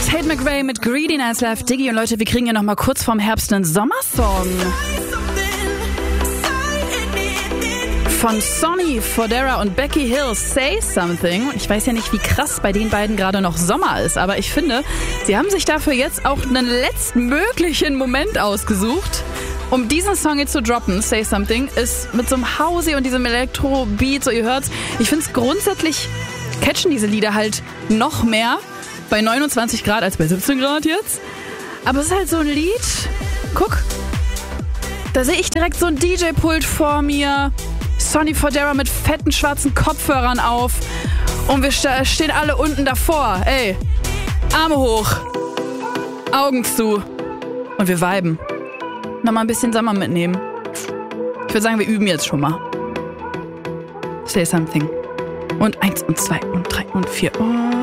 Tate McRae mit Greediness Live Diggy. Und Leute, wir kriegen ja noch mal kurz vorm Herbst einen Sommersong. Von Sonny Fodera und Becky Hill, Say Something. Ich weiß ja nicht, wie krass bei den beiden gerade noch Sommer ist, aber ich finde, sie haben sich dafür jetzt auch einen letzten möglichen Moment ausgesucht, um diesen Song jetzt zu droppen. Say Something ist mit so einem Housey und diesem Elektro-Beat, so ihr hört's. Ich finde es grundsätzlich, catchen diese Lieder halt noch mehr bei 29 Grad als bei 17 Grad jetzt. Aber es ist halt so ein Lied, guck, da sehe ich direkt so ein DJ-Pult vor mir, Sonny Fodera mit fetten schwarzen Kopfhörern auf und wir stehen alle unten davor. Ey, Arme hoch, Augen zu und wir viben. Nochmal ein bisschen Sommer mitnehmen. Ich würde sagen, wir üben jetzt schon mal. Say Something. Und 1 und 2 und 3 und 4 und...